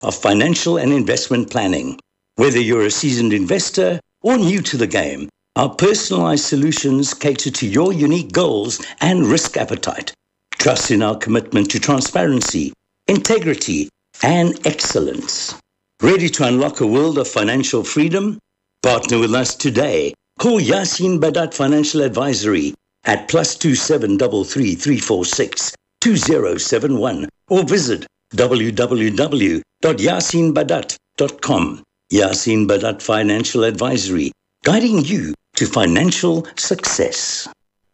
of financial and investment planning. Whether you're a seasoned investor or new to the game, our personalized solutions cater to your unique goals and risk appetite. Trust in our commitment to transparency, integrity, and excellence. Ready to unlock a world of financial freedom? Partner with us today. Call Yasin Badat Financial Advisory at +27 33 346 2071 or visit www.yasinbadat.com. Yasin Badat Financial Advisory, guiding you to financial success.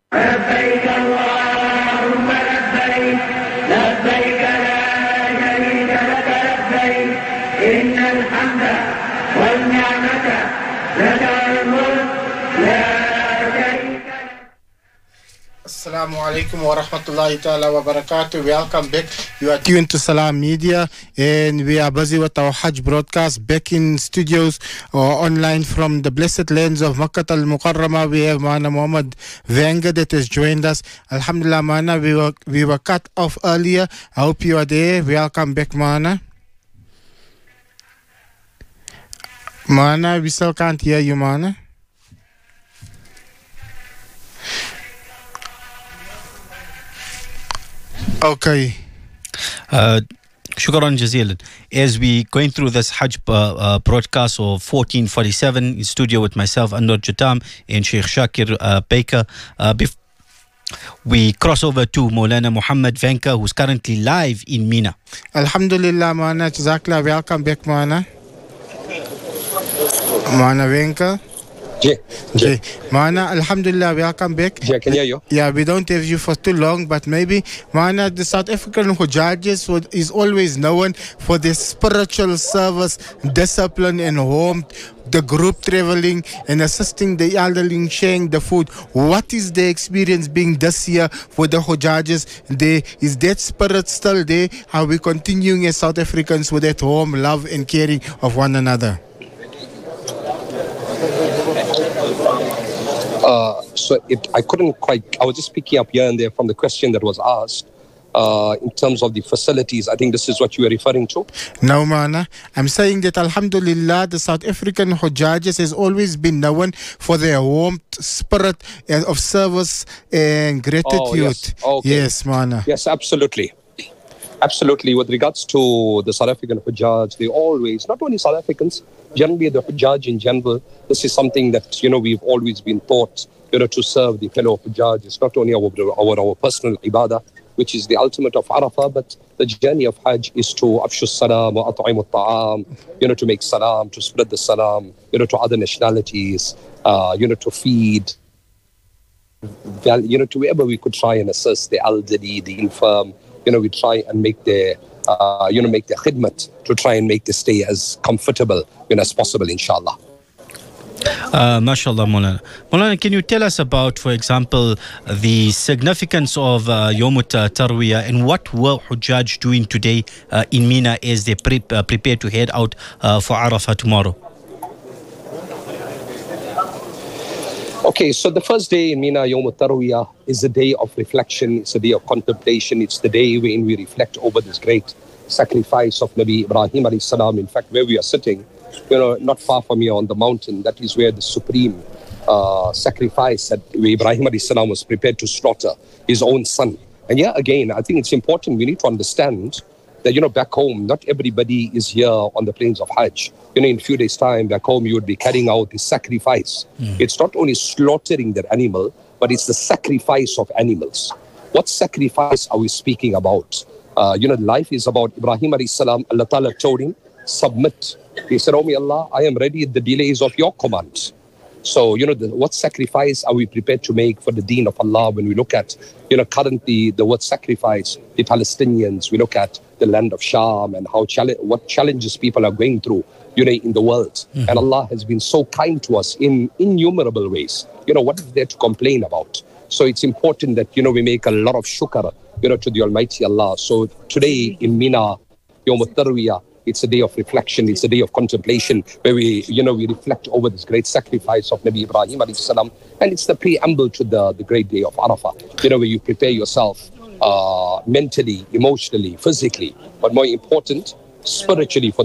Assalamu alaikum wa rahmatullahi ta'ala wa barakatuh. Welcome back. You are tuned to Salam Media and we are busy with our Hajj broadcast back in studios or online from the blessed lands of Makkah al-Mukarramah. We have Mana Muhammad Wenger that has joined us. Alhamdulillah, Mana, we were cut off earlier. I hope you are there. Welcome back, Mana. Mana, we still can't hear you, Mana. Okay. Shukran Jazilan. As we going through this Hajj broadcast of 1447 in studio with myself, Anwar Jatam, and Sheikh Shakir Baker, we cross over to Maulana Muhammad Wenger, who's currently live in Mina. Alhamdulillah, Maulana. Jazakallah. Welcome back, Maulana. Maulana Wenger. Jay. Mana, Alhamdulillah, welcome back. Jay, can you hear you? Yeah, we don't have you for too long, but maybe, Mana, the South African Hujjajis is always known for their spiritual service, discipline and warmth, the group traveling and assisting the elderly, sharing the food. What is the experience being this year for the Hujjajis? Is that spirit still there? Are we continuing as South Africans with that warm love and caring of one another? I couldn't quite, I was just picking up here and there from the question that was asked in terms of the facilities. I think this is what you were referring to. No, Mana. I'm saying that Alhamdulillah, the South African Hujjajis has always been known for their warmth, spirit of service and gratitude. Oh, yes. Okay. Yes, Mana. Yes, absolutely. Absolutely. With regards to the South African Hujjaj, they always, not only South Africans, generally the Hujjaj in general, this is something that, we've always been taught, to serve the fellow Hujjaj. It's not only our personal ibadah, which is the ultimate of Arafah, but the journey of Hajj is to afshu salam wa at'imu ta'am, to make salam, to spread the salam, to other nationalities, to feed, to wherever we could try and assist the elderly, the infirm. We try and make their, make their khidmat to try and make the stay as comfortable, as possible, inshallah. MashaAllah, Maulana. Maulana, can you tell us about, for example, the significance of Yawmut Tarwiyah and what were Hujjaj doing today in Mina as they prepare to head out for Arafah tomorrow? Okay, so the first day in Mina, Yawm al-Tarwiyah, is a day of reflection, it's a day of contemplation, it's the day when we reflect over this great sacrifice of Nabi Ibrahim alayhi salam. In fact, where we are sitting, not far from here on the mountain, that is where the supreme sacrifice that Ibrahim alayhi salam was prepared to slaughter his own son. And yeah, again, I think it's important, we need to understand that, back home, not everybody is here on the plains of Hajj. In a few days' time, back home, you would be carrying out the sacrifice. It's not only slaughtering that animal, but it's the sacrifice of animals. What sacrifice are we speaking about? Life is about Ibrahim alayhi salam. Allah Ta'ala told him, submit. He said, "Oh my Allah, I am ready at the delays of your command." So, what sacrifice are we prepared to make for the deen of Allah? When we look at, currently the word sacrifice, the Palestinians, we look at the land of Sham and what challenges people are going through, in the world. And Allah has been so kind to us in innumerable ways. What is there to complain about? So it's important that, we make a lot of shukr, to the Almighty Allah. So today in Mina, Yawm al-Tarwiyah, it's a day of reflection, it's a day of contemplation where we reflect over this great sacrifice of Nabi Ibrahim alayhi salam. And it's the preamble to the great day of Arafah, where you prepare yourself mentally, emotionally, physically, but more important, spiritually for